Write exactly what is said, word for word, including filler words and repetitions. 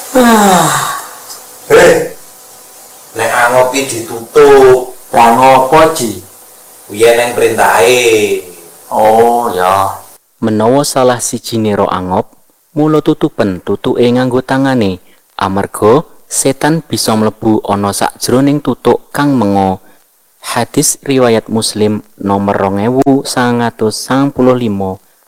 Ah, Hei, nek angopi ditutup, lah ngopo Ji? piye neng perintahe? Oh ya, Menawa salah sijine ro angop, mula tutupen tutuke nganggo tangane, amarga setan bisa mlebu ana sakjroning tutuk kang mengo. Hadis riwayat Muslim nomor rong ewu sangang atus sangang puluh lima